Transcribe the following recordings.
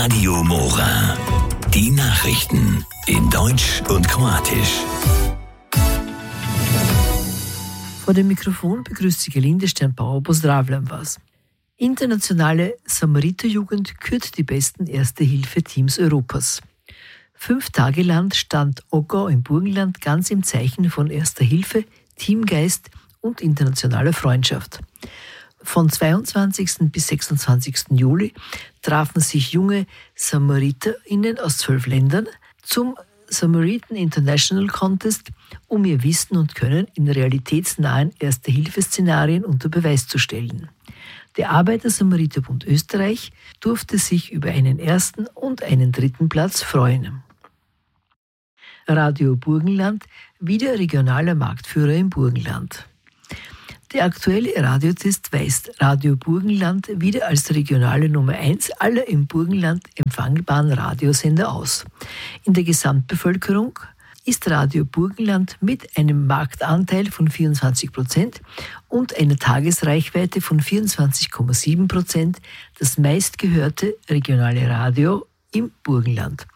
Radio Mora. Die Nachrichten in Deutsch und Kroatisch. Vor dem Mikrofon begrüßt Sie Gelinde Sternbauer, pozdravljam vas. Internationale Samariterjugend kürt die besten Erste-Hilfe-Teams Europas. 5 Tage lang stand Oggau im Burgenland ganz im Zeichen von Erster Hilfe, Teamgeist und internationaler Freundschaft. Von 22. bis 26. Juli trafen sich junge SamariterInnen aus 12 Ländern zum Samaritan International Contest, um ihr Wissen und Können in realitätsnahen Erste-Hilfe-Szenarien unter Beweis zu stellen. Der Arbeiter-Samariter-Bund Österreich durfte sich über einen ersten und einen dritten Platz freuen. Radio Burgenland, wieder regionaler Marktführer im Burgenland. Der aktuelle Radiotest weist Radio Burgenland wieder als regionale Nummer 1 aller im Burgenland empfangbaren Radiosender aus. In der Gesamtbevölkerung ist Radio Burgenland mit einem Marktanteil von 24% und einer Tagesreichweite von 24,7% das meistgehörte regionale Radio im Burgenland.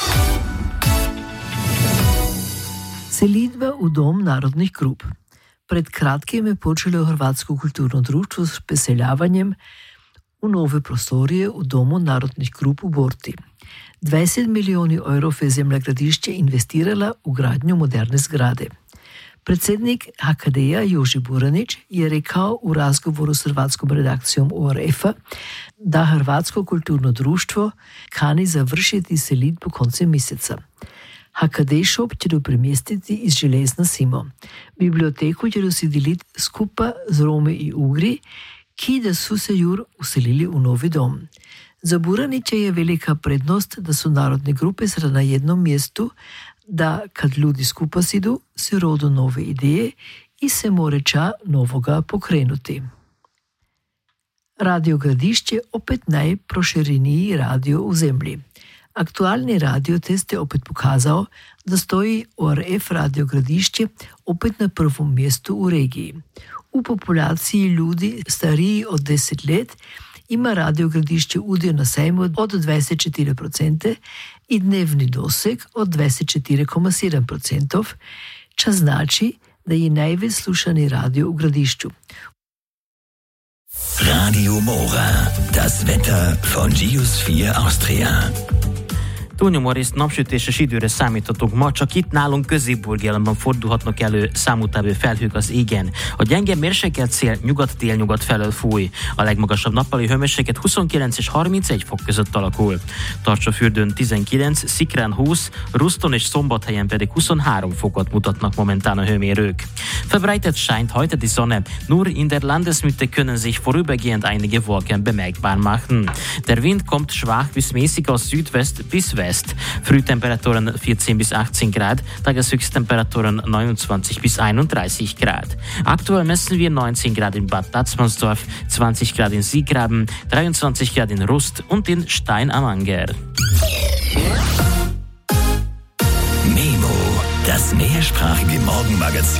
Selidba u Dom narodnih grup. Pred kratkim je počelo hrvatsko kulturno društvo s preseljavanjem u nove prostorije u Domu narodnih grup u Borti. 20 milijoni evrov je Zemlja Gradišče investirala v gradnjo moderne zgrade. Predsednik HKD-ja Joži Buranić je rekao u razgovoru s hrvatskom redakcijom ORF-a da Hrvatsko kulturno društvo kani završiti selitbu koncem meseca. HKD shop će premjestiti iz Železna Simo. Biblioteku će dosidiliti skupa z Rome i Ugri, ki da su se jur uselili u novi dom. Za Buranića je velika prednost da su narodne grupe sada na jednom mjestu, da kad ljudi skupa sidu, se rodu nove ideje i se moreća novoga pokrenuti. Radio Gradišće opet najprošireniji radio u zemlji. Aktualni radiotest je opet pokazao da stoji ORF Radio Gradišće opet na prvom mjestu u regiji. U populaciji ljudi stariji od 10 let ima Radio Gradišće udio na sajmu od 24% i dnevni doseg od 24,7%, čo znači da je največ slušani radio u Gradišću. Radio Mora. Das Wetter von Geosphere Austria. Túlnyomó részt napsütéses időre számíthatunk ma, csak itt nálunk Közép-Burgenlandban fordulhatnak elő számottevő felhők az égen. A gyenge mérsékelt szél nyugat-délnyugat felől fúj. A legmagasabb nappali hőmérséklet 29 és 31 fok között alakul. Tartsafürdőn 19, Szikrán 20, Ruszton és Szombathelyen pedig 23 fokot mutatnak momentán a hőmérők. Verbreitet scheint heute die Sonne, nur in der Landesmitte können sich vorübergehend einige Wolken bemerkbar machen. Der Wind kommt schwach bis mäßig aus Südwest bis West. Frühtemperaturen 14 bis 18 Grad, Tageshöchsttemperaturen 29 bis 31 Grad. Aktuell messen wir 19 Grad in Bad Tatzmannsdorf, 20 Grad in Siegraben, 23 Grad in Rust und in Stein am Anger. Memo, das mehrsprachige Morgenmagazin.